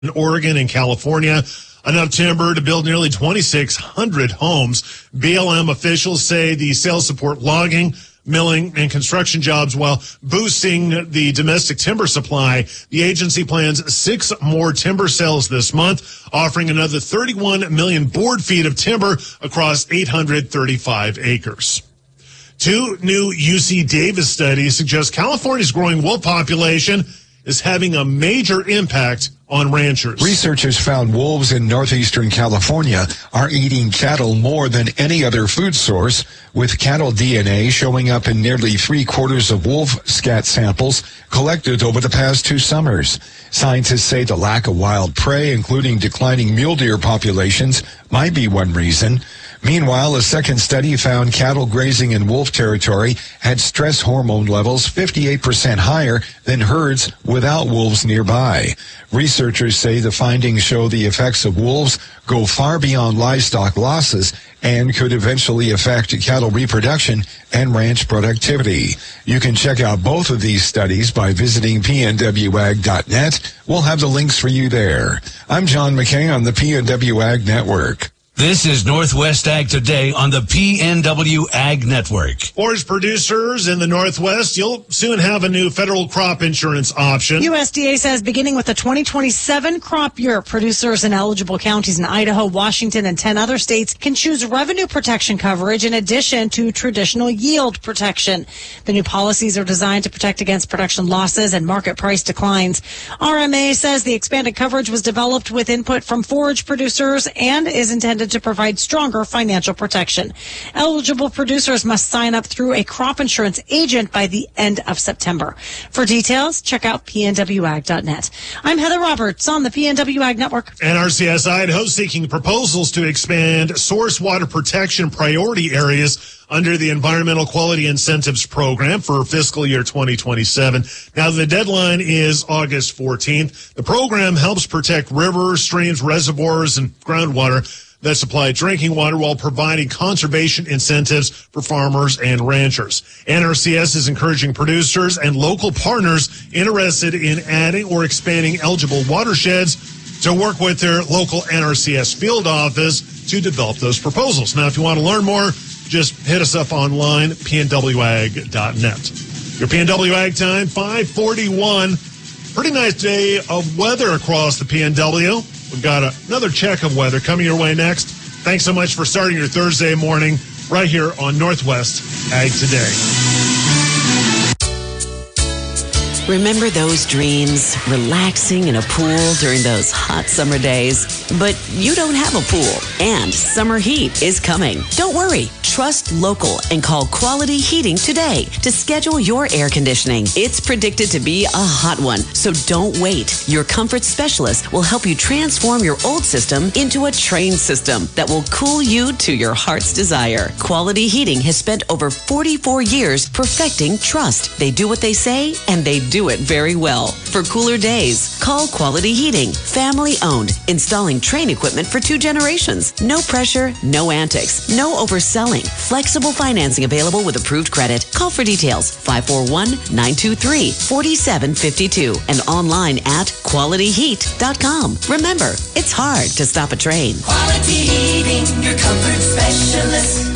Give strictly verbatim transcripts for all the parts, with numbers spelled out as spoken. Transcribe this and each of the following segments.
in Oregon and California. Enough timber to build nearly twenty-six hundred homes. B L M officials say the sales support logging, milling, and construction jobs while boosting the domestic timber supply. The agency plans six more timber sales this month, offering another thirty-one million board feet of timber across eight hundred thirty-five acres. Two new U C Davis studies suggest California's growing wolf population is having a major impact on ranchers. Researchers found wolves in northeastern California are eating cattle more than any other food source, with cattle D N A showing up in nearly three quarters of wolf scat samples collected over the past two summers. Scientists say the lack of wild prey, including declining mule deer populations, might be one reason. Meanwhile, a second study found cattle grazing in wolf territory had stress hormone levels fifty-eight percent higher than herds without wolves nearby. Researchers say the findings show the effects of wolves go far beyond livestock losses and could eventually affect cattle reproduction and ranch productivity. You can check out both of these studies by visiting P N W ag dot net. We'll have the links for you there. I'm John McKay on the P N W Ag Network. This is Northwest Ag Today on the P N W Ag Network. Forage producers in the Northwest, you'll soon have a new federal crop insurance option. U S D A says beginning with the twenty twenty-seven crop year, producers in eligible counties in Idaho, Washington, and ten other states can choose revenue protection coverage in addition to traditional yield protection. The new policies are designed to protect against production losses and market price declines. R M A says the expanded coverage was developed with input from forage producers and is intended to provide stronger financial protection. Eligible producers must sign up through a crop insurance agent by the end of September. For details, check out P N W ag dot net. I'm Heather Roberts on the P N W Ag Network. N R C S Idaho seeking proposals to expand source water protection priority areas under the Environmental Quality Incentives Program for fiscal year twenty twenty-seven. Now, the deadline is August fourteenth. The program helps protect rivers, streams, reservoirs, and groundwater that supply drinking water while providing conservation incentives for farmers and ranchers. N R C S is encouraging producers and local partners interested in adding or expanding eligible watersheds to work with their local N R C S field office to develop those proposals. Now, if you want to learn more, just hit us up online, P N W ag dot net. Your P N W Ag time, five forty-one. Pretty nice day of weather across the P N W. We've got a, another check of weather coming your way next. Thanks so much for starting your Thursday morning right here on Northwest Ag Today. Remember those dreams, relaxing in a pool during those hot summer days? But you don't have a pool, and summer heat is coming. Don't worry. Trust local and call Quality Heating today to schedule your air conditioning. It's predicted to be a hot one, so don't wait. Your comfort specialist will help you transform your old system into a trained system that will cool you to your heart's desire. Quality Heating has spent over forty-four years perfecting trust. They do what they say, and they do it very well. For cooler days, call Quality Heating. Family owned, installing Trane equipment for two generations. No pressure, no antics, no overselling. Flexible financing available with approved credit. Call for details, five four one, nine two three, four seven five two and online at quality heat dot com. Remember, it's hard to stop a train. Quality Heating, your comfort specialist.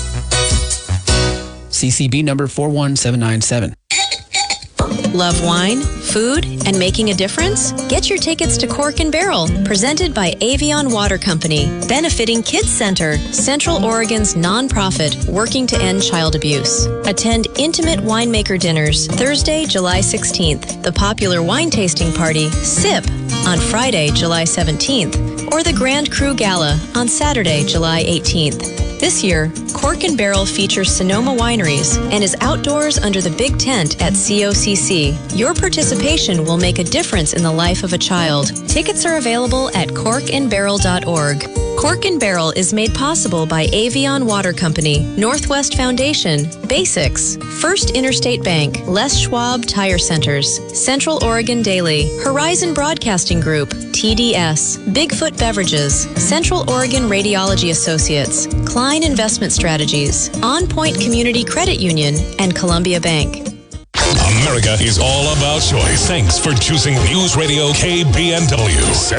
C C B number four one seven nine seven. Love wine, food, and making a difference? Get your tickets to Cork and Barrel, presented by Avion Water Company, benefiting Kids Center, Central Oregon's nonprofit working to end child abuse. Attend intimate winemaker dinners Thursday, July sixteenth, the popular wine tasting party, SIP, on Friday, July seventeenth, or the Grand Cru Gala on Saturday, July eighteenth. This year, Cork and Barrel features Sonoma Wineries and is outdoors under the big tent at C O C C. Your participation will make a difference in the life of a child. Tickets are available at cork and barrel dot org. Cork and Barrel is made possible by Avion Water Company, Northwest Foundation, Basics, First Interstate Bank, Les Schwab Tire Centers, Central Oregon Daily, Horizon Broadcasting Group, T D S, Bigfoot Beverages, Central Oregon Radiology Associates, Klein Investment Strategies, On Point Community Credit Union, and Columbia Bank. America is all about choice. Thanks for choosing News Radio K B N W.